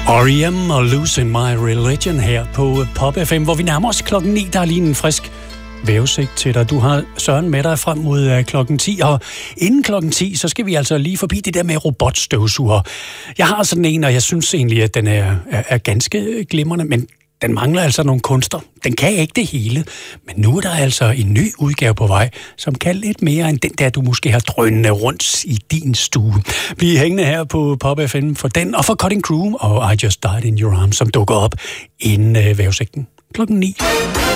R.E.M. og Losing My Religion her på Pop FM, hvor vi nærmer os klokken 9. Der er lige en frisk vævesigt til dig. Du har Søren med dig frem mod klokken 10, og inden klokken 10, så skal vi altså lige forbi det der med robotstøvsuger. Jeg har sådan en, og jeg synes egentlig, at den er ganske glimrende, men den mangler altså nogle kunster. Den kan ikke det hele. Men nu er der altså en ny udgave på vej, som kan lidt mere end den der, du måske har drønende rundt i din stue. Bliv hængende her på Pop FM for den, og for Cutting Crew og I Just Died in Your Arms, som dukker op inden vævesigten klokken 9.